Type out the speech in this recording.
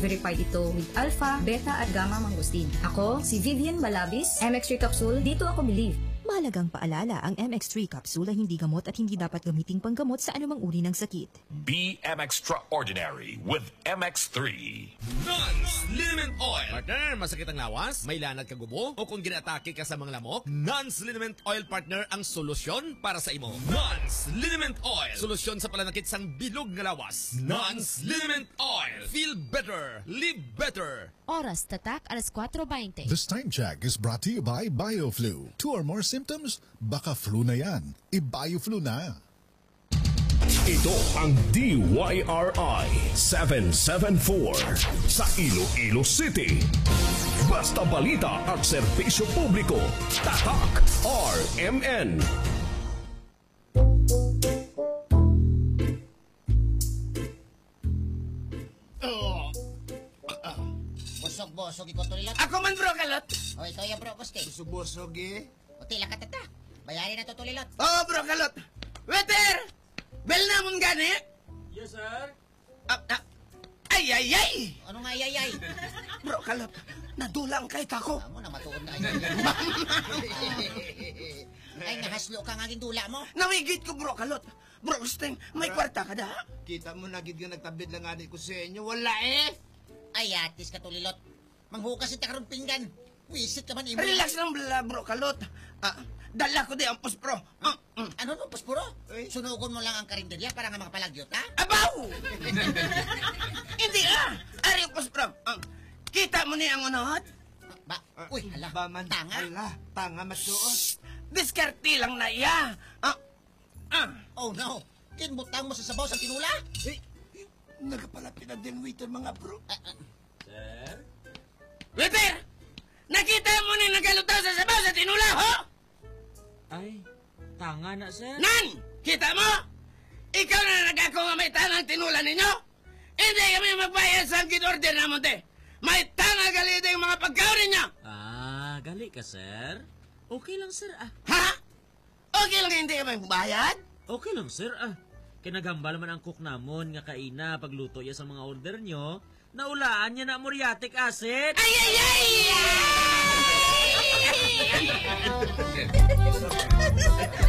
verified ito with alpha, beta at gamma mangosteen. Ako, si Vivian Balabis, MX3 Capsule, dito ako believe. Mahalagang paalala, ang MX3 capsule ay hindi gamot at hindi dapat gamiting panggamot sa anumang uri ng sakit. Be extraordinary with MX3. Nons Liniment Oil. Partner, masakit ang lawas? May lanad ka gubo? O kung ginatake ka sa mga lamok? Nons Liniment Oil, partner, ang solusyon para sa imo. Nons Liniment Oil. Solusyon sa palanakit sang bilog nga lawas. Nons Liniment Oil. Feel better. Live better. Oras tatak, alas 4:20. This time check is brought to you by BioFlu. 2 or more symptoms? Baka flu na yan. I-BioFlu na. Ito ang DYRI 774 sa Iloilo City. Basta balita at serbisyo publiko. Tatak RMN. Busog-busog ikaw tulilat. Ako man bro, kalot. O, ito yung bro, koste. Busog eh. O, tila ka tata. Bayarin na to tulilat. Oo bro, kalot. Waiter! Bel na mong gani? Yes, sir. Ay, ay, ay! Ano nga yayay? Bro, kalot. Nadulang kahit ako. Amo na matuon na. Ay, nahaslo ka nga dula mo. Nawigit ko bro, kalot. Bro, Steng, may kwarta ka da? Kita mo na gid nga nagtabid lang adik ko sa inyo. Wala eh. Ay, atis ka tulilot. Manghukas ita karong pinggan. Wisit ka man imo. Relax lang bro, kalot. Dala ko di ang puspro. Ano no, puspuro? Sunugon mo lang ang karinderya para nga makapalagyot, ha? Abaw! Hindi Ari ang puspro. Kita mo ni ang unod? Uy, hala, tanga. Ala, tanga masuot. Diskarte lang na iya. Oh no, kinbutang mo sa sabaw sa tinula? Nagapalapit na din waiter mga bro. Sir? Waiter! Nakita mo ni nagalutaw sa sabaw sa tinula, ho? Ay, tanga na, sir. Nan! Kita mo? Ikaw na nagako nga may tanang tinula ninyo? Hindi kami magbayad sa order na mo, te. May tanang galito yung mga pagkaon ninyo. Gali ka, sir. Okay lang, sir, Ha? Okay lang hindi kami magbayad? Okay lang, sir, Kinagambal man ang cook namon nga kaina pagluto ya sa mga order nyo. Naulaan niya na muriatic acid. Ay, ay, ay!